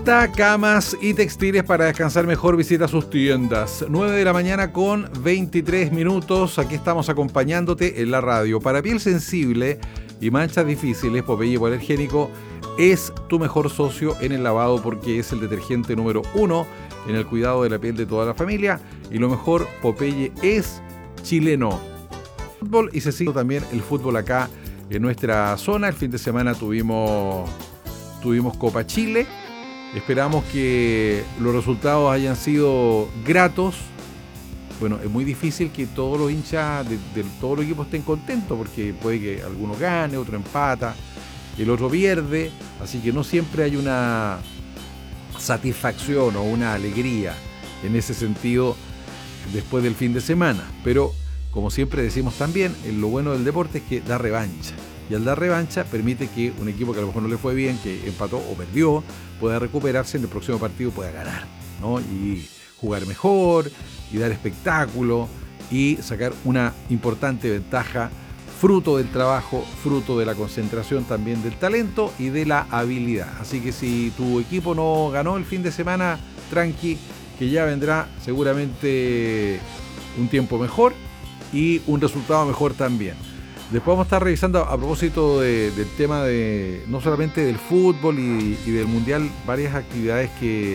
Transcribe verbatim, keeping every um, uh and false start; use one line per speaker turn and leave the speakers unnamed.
Camas y textiles para descansar mejor, visita sus tiendas. nueve de la mañana con veintitrés minutos. Aquí estamos acompañándote en la radio. Para piel sensible y manchas difíciles, Popeye Hipoalergénico es tu mejor socio en el lavado porque es el detergente número uno en el cuidado de la piel de toda la familia. Y lo mejor, Popeye es chileno. Fútbol y se sigue también el fútbol acá en nuestra zona. El fin de semana tuvimos, tuvimos Copa Chile. Esperamos que los resultados hayan sido gratos. Bueno, es muy difícil que todos los hinchas de, de todos los equipos estén contentos porque puede que alguno gane, otro empata, el otro pierde. Así que no siempre hay una satisfacción o una alegría en ese sentido después del fin de semana. Pero como siempre decimos también, lo bueno del deporte es que da revancha. Y al dar revancha permite que un equipo que a lo mejor no le fue bien, que empató o perdió, pueda recuperarse en el próximo partido, pueda ganar, ¿no? Y jugar mejor, y dar espectáculo, y sacar una importante ventaja, fruto del trabajo, fruto de la concentración también del talento y de la habilidad. Así que si tu equipo no ganó el fin de semana, tranqui, que ya vendrá seguramente un tiempo mejor y un resultado mejor también. Después vamos a estar revisando a propósito de, del tema de no solamente del fútbol y, y del mundial, varias actividades que